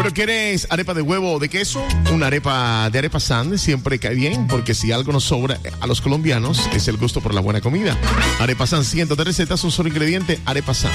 pero ¿quieres arepa de huevo o de queso? Una arepa de Arepa San siempre cae bien, porque si algo nos sobra a los colombianos es el gusto por la buena comida. Arepa San, cientos de recetas, un solo ingrediente, Arepa San.